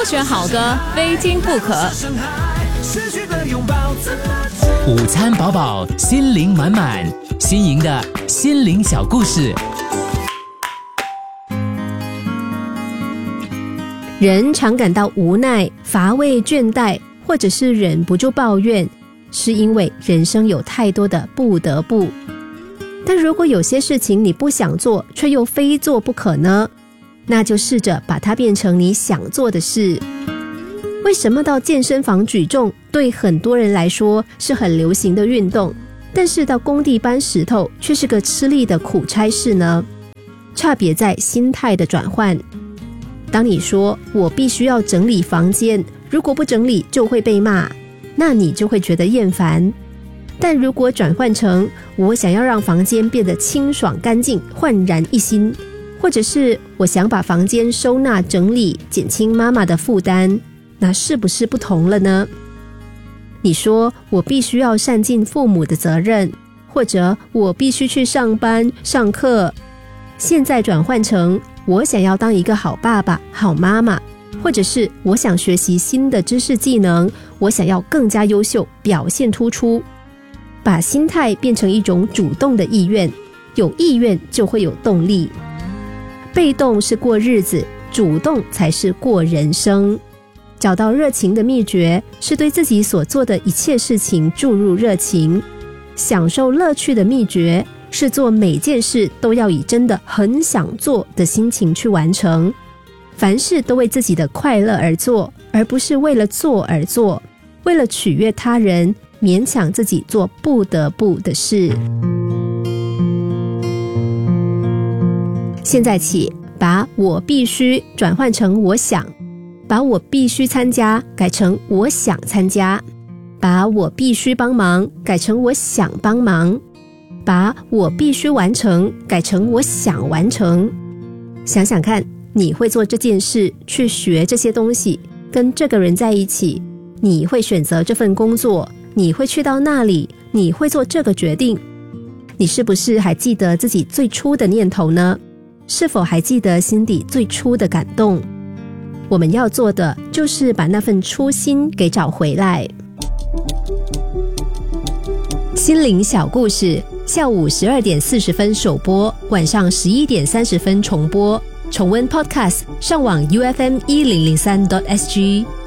选好歌非听不可。 午餐饱饱，心灵满满，新颖的心灵小故事。 人常感到无奈、乏味、倦怠，或者是忍不住抱怨，是因为人生有太多的不得不。但如果有些事情你不想做，却又非做不可呢？那就试着把它变成你想做的事。为什么到健身房举重对很多人来说是很流行的运动，但是到工地搬石头却是个吃力的苦差事呢？差别在心态的转换。当你说我必须要整理房间，如果不整理就会被骂，那你就会觉得厌烦。但如果转换成我想要让房间变得清爽干净，焕然一新，或者是我想把房间收纳整理，减轻妈妈的负担，那是不是不同了呢？你说我必须要善尽父母的责任，或者我必须去上班上课，现在转换成我想要当一个好爸爸好妈妈，或者是我想学习新的知识技能，我想要更加优秀，表现突出。把心态变成一种主动的意愿，有意愿就会有动力。被动是过日子，主动才是过人生。找到热情的秘诀，是对自己所做的一切事情注入热情。享受乐趣的秘诀，是做每件事都要以真的很想做的心情去完成。凡事都为自己的快乐而做，而不是为了做而做，为了取悦他人，勉强自己做不得不的事。现在起，把我必须转换成我想，把我必须参加改成我想参加，把我必须帮忙改成我想帮忙，把我必须完成改成我想完成。想想看，你会做这件事，去学这些东西，跟这个人在一起，你会选择这份工作，你会去到那里，你会做这个决定。你是不是还记得自己最初的念头呢？是否还记得心底最初的感动？我们要做的就是把那份初心给找回来。心灵小故事，下午12点40分首播，晚上11点30分重播。重温 Podcast， 上网 UFM1003.SG。